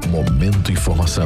Momento Informação.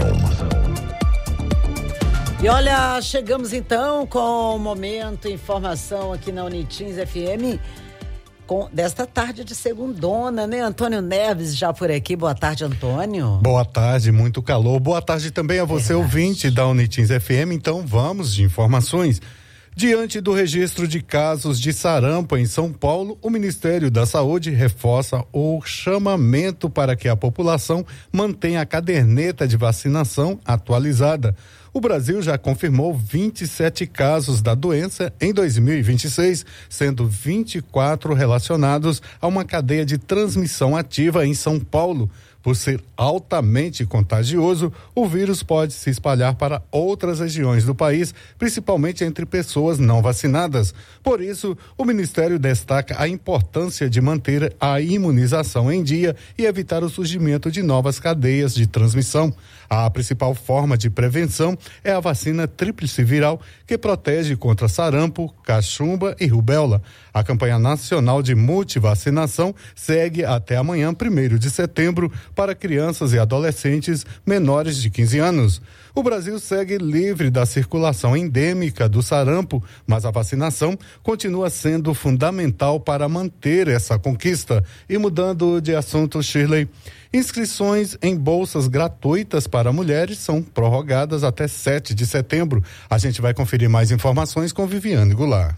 E olha, chegamos então com o Momento Informação aqui na Unitins FM, desta tarde de segundona, né? Antônio Neves já por aqui. Boa tarde, Antônio. Boa tarde, muito calor. Boa tarde também a você, ouvinte da Unitins FM. Então vamos de informações. Diante do registro de casos de sarampo em São Paulo, o Ministério da Saúde reforça o chamamento para que a população mantenha a caderneta de vacinação atualizada. O Brasil já confirmou 27 casos da doença em 2026, sendo 24 relacionados a uma cadeia de transmissão ativa em São Paulo. Por ser altamente contagioso, o vírus pode se espalhar para outras regiões do país, principalmente entre pessoas não vacinadas. Por isso, o Ministério destaca a importância de manter a imunização em dia e evitar o surgimento de novas cadeias de transmissão. A principal forma de prevenção é a vacina tríplice viral, que protege contra sarampo, cachumba e rubéola. A campanha nacional de multivacinação segue até amanhã, 1º de setembro, para crianças e adolescentes menores de 15 anos. O Brasil segue livre da circulação endêmica do sarampo, mas a vacinação continua sendo fundamental para manter essa conquista. E mudando de assunto, Shirley, inscrições em bolsas gratuitas para mulheres são prorrogadas até 7 de setembro. A gente vai conferir mais informações com Viviane Goulart.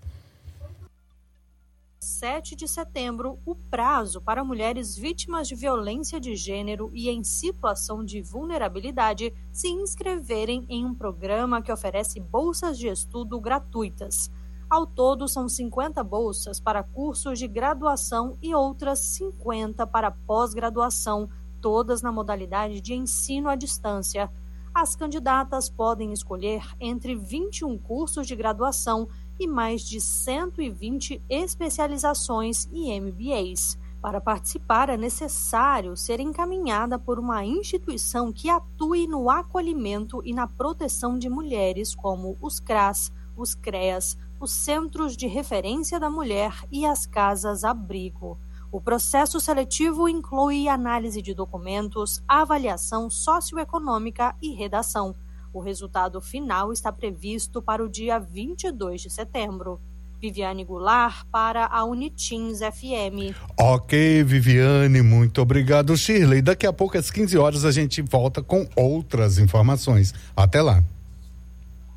7 de setembro, o prazo para mulheres vítimas de violência de gênero e em situação de vulnerabilidade se inscreverem em um programa que oferece bolsas de estudo gratuitas. Ao todo, são 50 bolsas para cursos de graduação e outras 50 para pós-graduação, todas na modalidade de ensino à distância. As candidatas podem escolher entre 21 cursos de graduação e mais de 120 especializações e MBAs. Para participar, é necessário ser encaminhada por uma instituição que atue no acolhimento e na proteção de mulheres, como os CRAS, os CREAS, os Centros de Referência da Mulher e as Casas-Abrigo. O processo seletivo inclui análise de documentos, avaliação socioeconômica e redação. O resultado final está previsto para o dia 22 de setembro. Viviane Goulart para a Unitins FM. Ok, Viviane, muito obrigado, Shirley. Daqui a pouco, às 15 horas, a gente volta com outras informações. Até lá.